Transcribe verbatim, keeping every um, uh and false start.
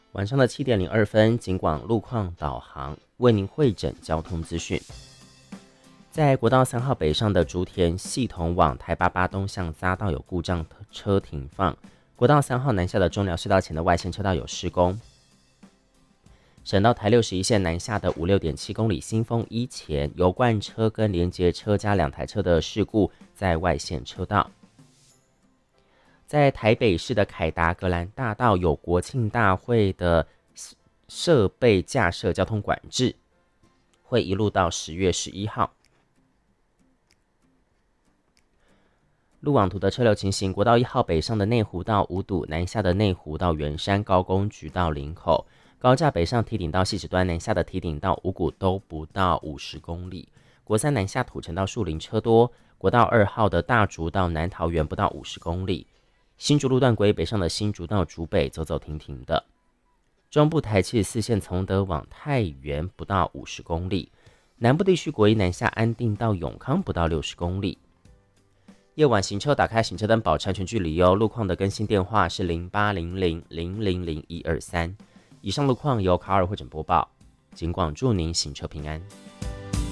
晚上的七点零二分，警广路况导航为您汇整交通资讯。在国道三号北上的竹田系统往台八八东向匝道有故障车停放，国道三号南下的中寮隧道前的外线车道有施工。省道台六十一线南下的五六点七公里新丰一前，有罐车跟连接车加两台车的事故在外线车道。在台北市的凯达格兰大道有国庆大会的设备架设交通管制，会一路到十月十一号。路网图的车流情形：国道一号北上的内湖到五堵，南下的内湖到圆山高工局到林口，高架北上堤顶到汐止端，南下的堤顶到五股都不到五十公里。国三南下土城到树林车多，国道二号的大竹到南桃园不到五十公里。新竹路段轨北上的新竹到竹北走走停停的。中部台七十四线从德往太原不到五十公里，南部地区国一南下安定到永康不到六十公里。夜晚行车打开行车灯保持安全距离哦。路况的更新电话是零八零零零零零一二三。以上路况由卡尔汇整播报，警广祝您行车平安。